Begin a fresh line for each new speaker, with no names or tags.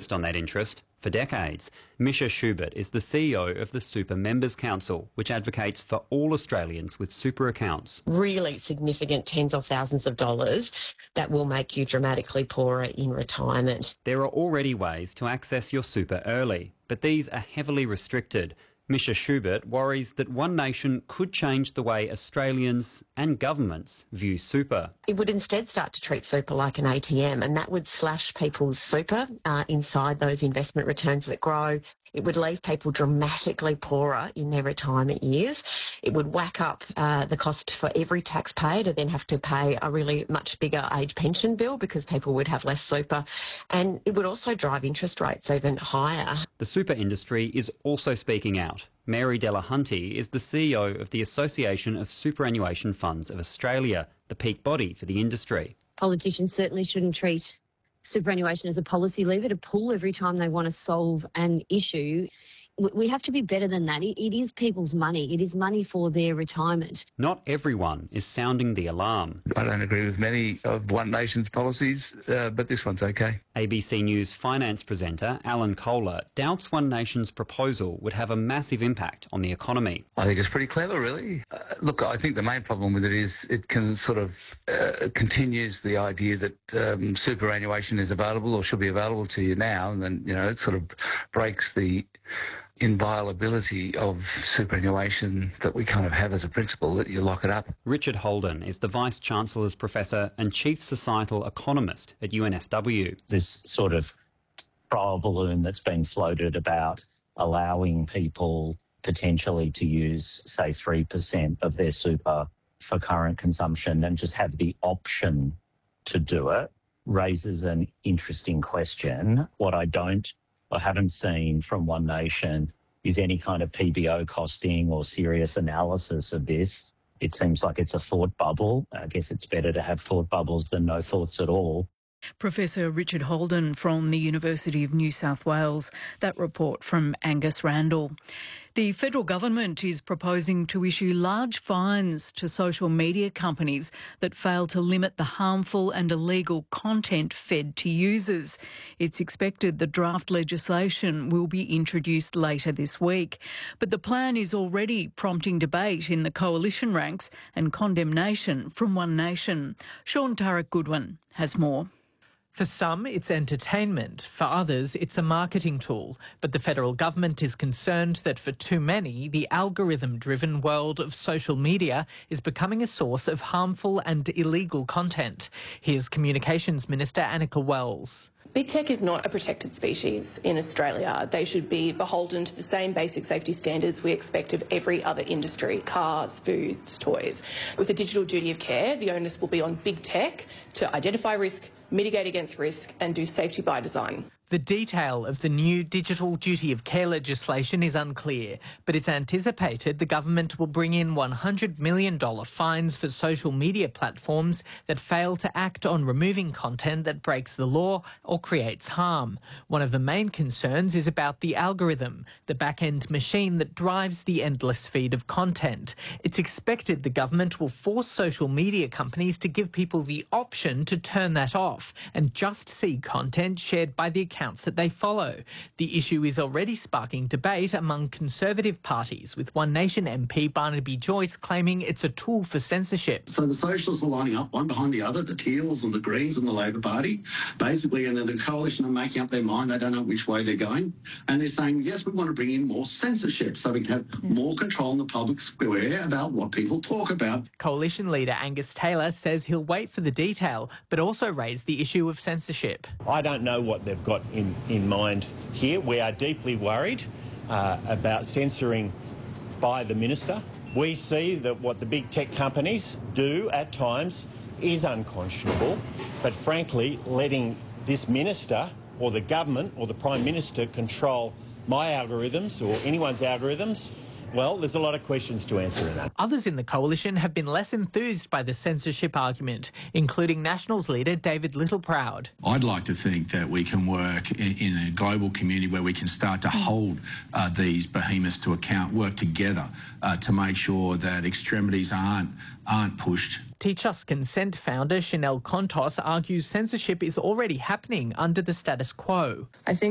focused on that interest for decades. Misha Schubert is the CEO of the Super Members Council, which advocates for all Australians with super accounts.
Really significant tens of thousands of dollars that will make you dramatically poorer in retirement.
There are already ways to access your super early, but these are heavily restricted. Misha Schubert worries that One Nation could change the way Australians and governments view super.
It would instead start to treat super like an ATM, and that would slash people's super inside those investment returns that grow. It would leave people dramatically poorer in their retirement years. It would whack up the cost for every taxpayer to then have to pay a really much bigger age pension bill because people would have less super. And it would also drive interest rates even higher.
The super industry is also speaking out. Mary Delahunty is the CEO of the Association of Superannuation Funds of Australia, the peak body for the industry.
Politicians certainly shouldn't treat superannuation as a policy lever to pull every time they want to solve an issue. We have to be better than that. It is people's money. It is money for their retirement.
Not everyone is sounding the alarm.
I don't agree with many of One Nation's policies, but this one's okay.
ABC News finance presenter Alan Kohler doubts One Nation's proposal would have a massive impact on the economy.
I think it's pretty clever, really. Look, I think the main problem with it is it can sort of continues the idea that superannuation is available or should be available to you now, and then, it sort of breaks the inviolability of superannuation that we kind of have as a principle, that you lock it up.
Richard Holden is the Vice-Chancellor's Professor and Chief Societal Economist at UNSW.
This sort of trial balloon that's been floated about allowing people potentially to use, say, 3% of their super for current consumption and just have the option to do it raises an interesting question. What I haven't seen from One Nation is any kind of PBO costing or serious analysis of this. It seems like it's a thought bubble. I guess it's better to have thought bubbles than no thoughts at all.
Professor Richard Holden from the University of New South Wales. That report from Angus Randall. The federal government is proposing to issue large fines to social media companies that fail to limit the harmful and illegal content fed to users. It's expected the draft legislation will be introduced later this week. But the plan is already prompting debate in the coalition ranks and condemnation from One Nation. Sean Turek Goodwin has more.
For some, it's entertainment. For others, it's a marketing tool. But the federal government is concerned that for too many, the algorithm-driven world of social media is becoming a source of harmful and illegal content. Here's Communications Minister Annika Wells.
Big tech is not a protected species in Australia. They should be beholden to the same basic safety standards we expect of every other industry: cars, foods, toys. With a digital duty of care, the onus will be on big tech to identify risk, mitigate against risk and do safety by design.
The detail of the new digital duty of care legislation is unclear, but it's anticipated the government will bring in $100 million fines for social media platforms that fail to act on removing content that breaks the law or creates harm. One of the main concerns is about the algorithm, the back-end machine that drives the endless feed of content. It's expected the government will force social media companies to give people the option to turn that off and just see content shared by the accounts that they follow. The issue is already sparking debate among Conservative parties, with One Nation MP Barnaby Joyce claiming it's a tool for censorship.
So the Socialists are lining up one behind the other, the Teals and the Greens and the Labor Party, basically, and then the coalition are making up their mind. They don't know which way they're going. And they're saying, yes, we want to bring in more censorship so we can have more control in the public square about what people talk about.
Coalition leader Angus Taylor says he'll wait for the detail, but also raise the issue of censorship.
I don't know what they've got in mind here. We are deeply worried about censoring by the minister. We see that what the big tech companies do at times is unconscionable, but frankly, letting this minister or the government or the Prime Minister control my algorithms or anyone's algorithms, well, there's a lot of questions to answer in that.
Others in the coalition have been less enthused by the censorship argument, including Nationals leader David Littleproud.
I'd like to think that we can work in a global community where we can start to hold these behemoths to account, work together to make sure that extremities aren't pushed.
Teach Us Consent founder Chanel Contos argues censorship is already happening under the status quo.
I think